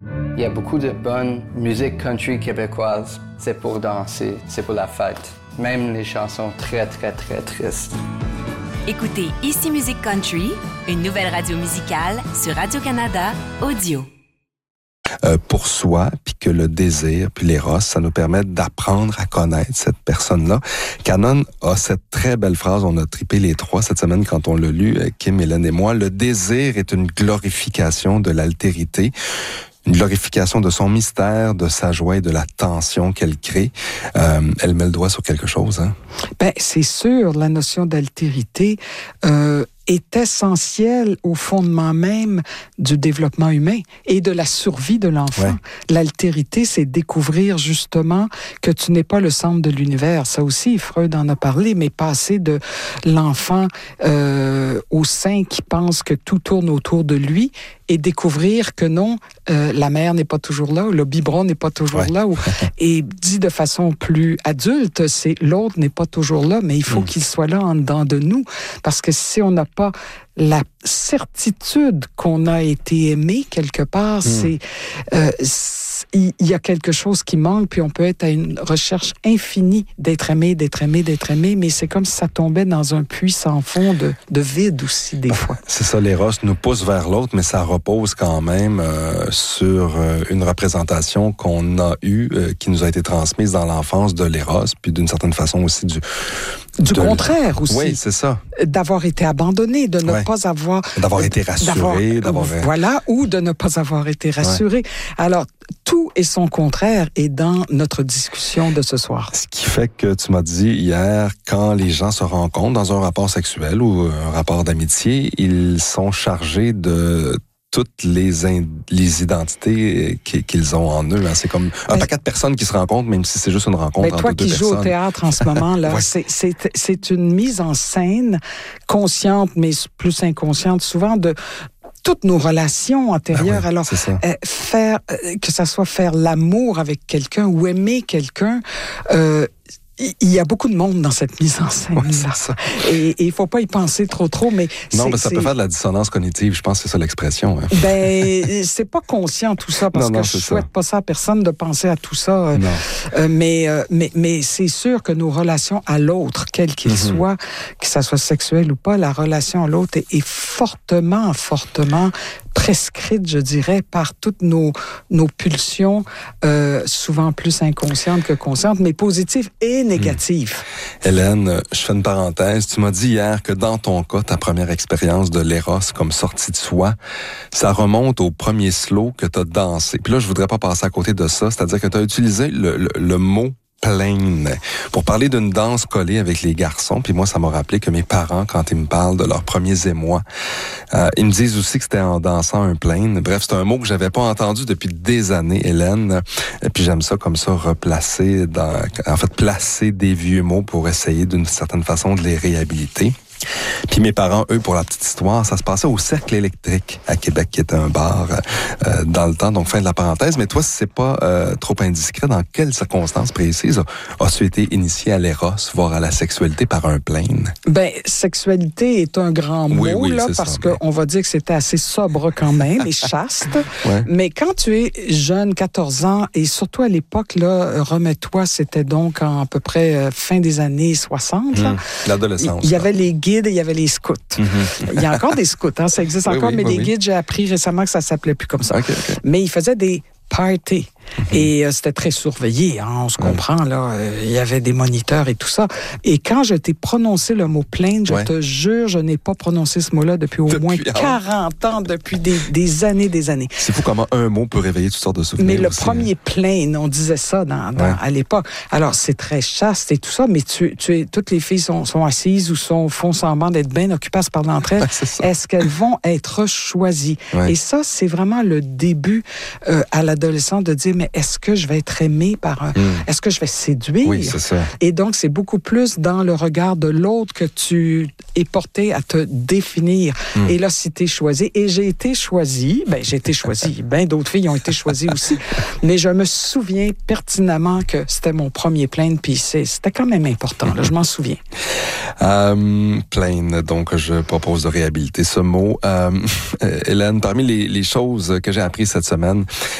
Il y a beaucoup de bonne musique country québécoise. C'est pour danser, c'est pour la fête. Même les chansons très, très, très tristes. Écoutez Ici Musique Country, une nouvelle radio musicale sur Radio-Canada Audio. Pour soi, puis que le désir, puis l'éros, ça nous permet d'apprendre à connaître cette personne-là. Canon a cette très belle phrase, on a trippé les trois cette semaine quand on l'a lu, Kim, Hélène et moi. Le désir est une glorification de l'altérité. Une glorification de son mystère, de sa joie et de la tension qu'elle crée. Elle met le doigt sur quelque chose, hein? Ben, c'est sûr, la notion d'altérité est essentielle au fondement même du développement humain et de la survie de l'enfant. Ouais. L'altérité, c'est découvrir justement que tu n'es pas le centre de l'univers. Ça aussi, Freud en a parlé, mais passer de l'enfant au sein qui pense que tout tourne autour de lui et découvrir que non, la mère n'est pas toujours là, ou le biberon n'est pas toujours là. Et dit de façon plus adulte, c'est l'autre n'est pas toujours là, mais il faut qu'il soit là en dedans de nous. Parce que si on n'a pas la certitude qu'on a été aimé quelque part, il y a quelque chose qui manque, puis on peut être à une recherche infinie d'être aimé, mais c'est comme si ça tombait dans un puits sans fond de vide aussi, des fois. C'est ça, l'éros nous pousse vers l'autre, mais ça repose quand même sur une représentation qu'on a eue, qui nous a été transmise dans l'enfance de l'éros, puis d'une certaine façon aussi du contraire aussi. Oui, c'est ça. D'avoir été abandonné, de ne pas avoir... D'avoir été rassuré. Voilà, ou de ne pas avoir été rassuré. Ouais. Alors, tout et son contraire est dans notre discussion de ce soir. Ce qui fait que tu m'as dit hier, quand les gens se rencontrent dans un rapport sexuel ou un rapport d'amitié, ils sont chargés de toutes les identités qu'ils ont en eux. Hein. C'est comme un paquet de personnes qui se rencontrent, même si c'est juste une rencontre entre deux personnes. Toi qui joues au théâtre en ce moment, là, c'est une mise en scène consciente, mais plus inconsciente, souvent de toutes nos relations antérieures. Alors, que ça soit faire l'amour avec quelqu'un ou aimer quelqu'un, il y a beaucoup de monde dans cette mise en scène-là. Ouais, et il ne faut pas y penser trop, mais... Non, mais ça peut faire de la dissonance cognitive, je pense que c'est ça l'expression. Hein. Ben, c'est pas conscient tout ça, parce que je ne souhaite pas ça à personne de penser à tout ça. Mais c'est sûr que nos relations à l'autre, quel qu'il soit, que ça soit sexuel ou pas, la relation à l'autre est fortement prescrite, je dirais, par toutes nos pulsions, souvent plus inconscientes que conscientes, mais positives et négatives. Hélène, je fais une parenthèse. Tu m'as dit hier que dans ton cas, ta première expérience de l'éros comme sortie de soi, ça remonte au premier slow que tu as dansé. Puis là, je voudrais pas passer à côté de ça, c'est-à-dire que tu as utilisé le mot plaine pour parler d'une danse collée avec les garçons. Puis moi, ça m'a rappelé que mes parents, quand ils me parlent de leurs premiers émois, ils me disent aussi que c'était en dansant un plaine. Bref, c'est un mot que j'avais pas entendu depuis des années, Hélène. Et puis j'aime ça comme ça, placer des vieux mots pour essayer d'une certaine façon de les réhabiliter. Puis mes parents, eux, pour la petite histoire, ça se passait au Cercle électrique à Québec, qui était un bar dans le temps, donc fin de la parenthèse. Mais toi, si c'est pas trop indiscret, dans quelles circonstances précises as-tu été initié à l'éros, voire à la sexualité par un plaine? Ben, sexualité est un grand mot, là, parce qu'on va dire que c'était assez sobre quand même, et chaste. Ouais. Mais quand tu es jeune, 14 ans, et surtout à l'époque, là, remets-toi, c'était donc à peu près fin des années 60. Là. L'adolescence. Il y avait les guides et il y avait les scouts. Il y a encore des scouts, hein, ça existe encore, mais les guides, j'ai appris récemment que ça s'appelait plus comme ça. Okay. Mais ils faisaient des parties. Et c'était très surveillé, hein, on se comprend, là. Il y avait des moniteurs et tout ça. Et quand je t'ai prononcé le mot plainte, je te jure, je n'ai pas prononcé ce mot-là depuis au moins 40 ans, depuis des années. C'est fou comment un mot peut réveiller toutes sortes de souvenirs. Mais le premier plainte, on disait ça à l'époque. Alors, c'est très chaste et tout ça, mais toutes les filles sont assises ou font semblant d'être bien occupées à se parler entre elles. Est-ce qu'elles vont être choisies? Et ça, c'est vraiment le début à l'adolescent de dire, mais est-ce que je vais être aimé par est-ce que je vais séduire? Oui, c'est ça. Et donc, c'est beaucoup plus dans le regard de l'autre que tu es porté à te définir. Et là, si tu es choisi, et j'ai été choisie, bien d'autres filles ont été choisies aussi, mais je me souviens pertinemment que c'était mon premier plainte, puis c'était quand même important, là, je m'en souviens. Plaine, donc je propose de réhabiliter ce mot. Hélène, parmi les choses que j'ai apprises cette semaine,